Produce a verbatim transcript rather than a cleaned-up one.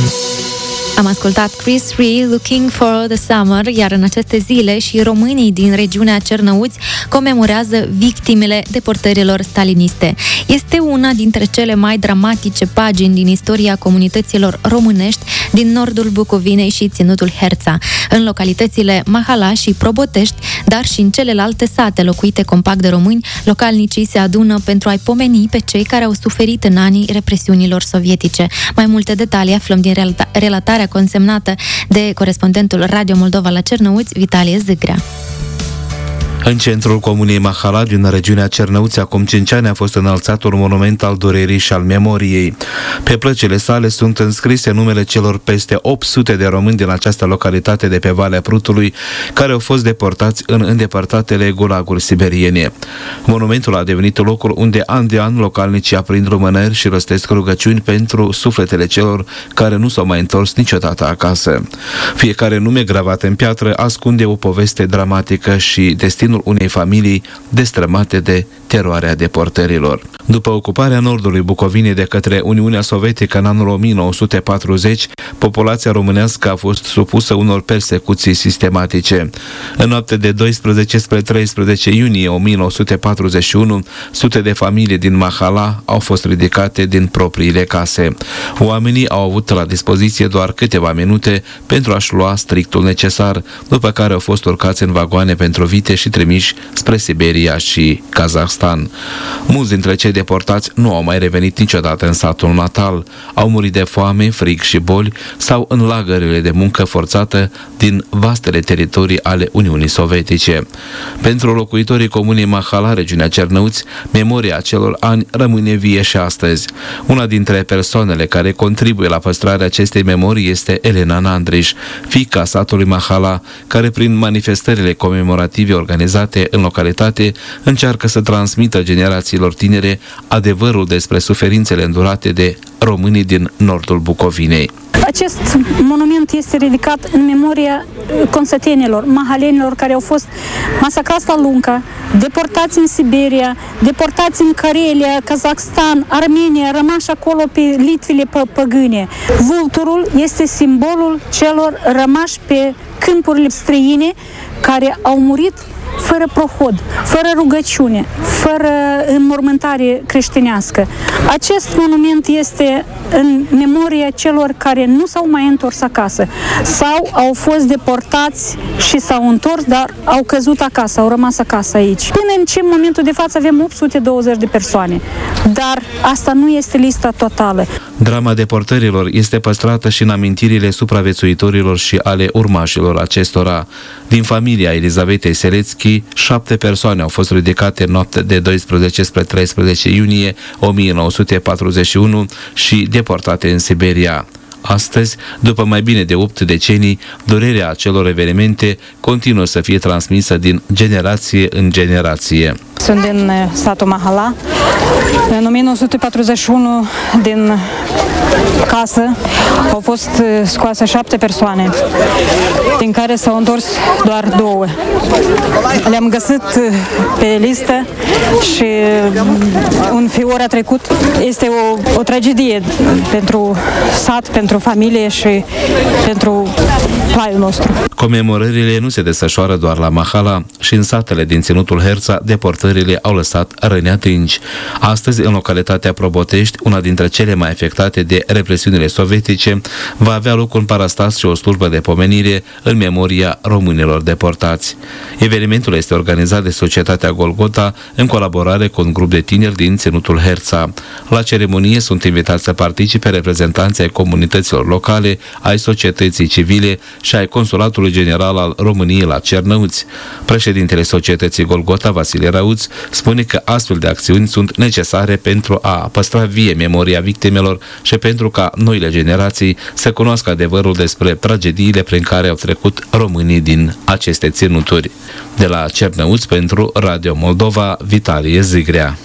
Am ascultat Chris Rea, Looking for the Summer, iar în aceste zile și românii din regiunea Cernăuți comemorează victimele deportărilor staliniste. Este una dintre cele mai dramatice pagini din istoria comunităților românești din nordul Bucovinei și Ținutul Herța, în localitățile Mahala și Probotești, dar și în celelalte sate locuite compact de români. Localnicii se adună pentru a-i pomeni pe cei care au suferit în anii represiunilor sovietice. Mai multe detalii aflăm din relatarea consemnată de corespondentul Radio Moldova la Cernăuți, Vitalie Zâgrea. În centrul comunei Mahala, din regiunea Cernăuți, acum cinci ani a fost înălțat un monument al durerii și al memoriei. Pe plăcile sale sunt înscrise numele celor peste opt sute de români din această localitate de pe Valea Prutului, care au fost deportați în îndepărtatele gulaguri siberiene. Monumentul a devenit locul unde an de an localnicii aprind lumânări și rostesc rugăciuni pentru sufletele celor care nu s-au mai întors niciodată acasă. Fiecare nume gravat în piatră ascunde o poveste dramatică și destinul unei familii destrămate de teroarea deportărilor. După ocuparea nordului Bucovinei de către Uniunea Sovietică în anul o mie nouă sute patruzeci, populația românească a fost supusă unor persecuții sistematice. În noaptea de doisprezece spre treisprezece iunie o mie nouă sute patruzeci și unu, sute de familii din Mahala au fost ridicate din propriile case. Oamenii au avut la dispoziție doar câteva minute pentru a-și lua strictul necesar, după care au fost urcați în vagoane pentru vite și trimiși spre Siberia și Kazahstan. Mulți dintre cei deportați nu au mai revenit niciodată în satul natal. Au murit de foame, frig și boli sau în lagările de muncă forțată din vastele teritorii ale Uniunii Sovietice. Pentru locuitorii comunei Mahala, regiunea Cernăuți, memoria acelor ani rămâne vie și astăzi. Una dintre persoanele care contribuie la păstrarea acestei memorii este Elena Nandriș, fiica satului Mahala, care prin manifestările comemorative organizate în localitate încearcă să transmită generațiilor tinere adevărul despre suferințele îndurate de românii din nordul Bucovinei. Acest monument este ridicat în memoria consătenilor, mahalenilor care au fost masacrați la Lunca, deportați în Siberia, deportați în Carelia, Kazakhstan, Armenia, rămași acolo pe litvile păgâne. Vulturul este simbolul celor rămași pe câmpurile străine care au murit fără prohod, fără rugăciune, fără înmormântare creștinească. Acest monument este în memoria celor care nu s-au mai întors acasă sau au fost deportați și s-au întors, dar au căzut acasă, au rămas acasă aici. Până în ce momentul de față avem opt sute douăzeci de persoane, dar asta nu este lista totală. Drama deportărilor este păstrată și în amintirile supraviețuitorilor și ale urmașilor acestora. Din familia Elizavetei Selețchi, șapte persoane au fost ridicate în noaptea de doisprezece spre treisprezece iunie o mie nouă sute patruzeci și unu și deportate în Siberia. Astăzi, după mai bine de opt decenii, durerea acelor evenimente continuă să fie transmisă din generație în generație. Sunt din satul Mahala. În o mie nouă sute patruzeci și unu, din casă, au fost scoase șapte persoane, din care s-au întors doar două. Le-am găsit pe listă și un fior a trecut. Este o, o tragedie pentru sat, pentru familie și pentru plaiul nostru. Comemorările nu se desfășoară doar la Mahala, și în satele din Ținutul Herța, deportările au lăsat răni atingi. Astăzi, în localitatea Probotești, una dintre cele mai afectate de represiunile sovietice, va avea loc un parastas și o slujbă de pomenire în memoria românilor deportați. Evenimentul este organizat de Societatea Golgota în colaborare cu un grup de tineri din Ținutul Herța. La ceremonie sunt invitați să participe reprezentanții ai comunităților locale, ai societății civile și ai Consulatului General al României la Cernăuți. Președintele Societății Golgota, Vasile Rauț, spune că astfel de acțiuni sunt necesare pentru a păstra vie memoria victimelor și pentru ca noile generații să cunoască adevărul despre tragediile prin care au trecut românii din aceste ținuturi. De la Cernăuți pentru Radio Moldova, Vitalie Zâgrea.